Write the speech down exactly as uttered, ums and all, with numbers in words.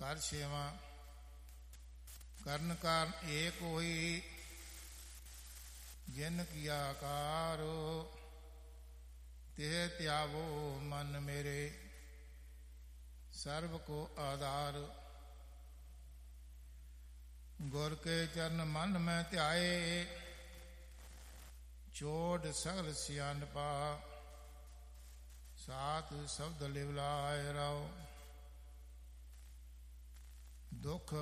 ਕਰ ਛੇਵਾਂ। ਕਰਨ ਕਾਰਨ ਏਕ ਹੋਈ, ਜਿਨ ਕੀਆ ਆਕਾਰ, ਤਿਹ ਧਿਆਵੋ ਮਨ ਮੇਰੇ, ਸਰਬ ਕੋ ਆਧਾਰ। ਗੁਰ ਕੇ ਚਰਨ ਮਨ ਮੈਂ ਧਿਆਏ, ਚੋੜ ਸਗਲ ਸਿਆਣਪਾ, ਸਾਤ ਸ਼ਬਦ ਲਿਵ ਲਾਇ ਰਹਾਉ। ਦੁਖ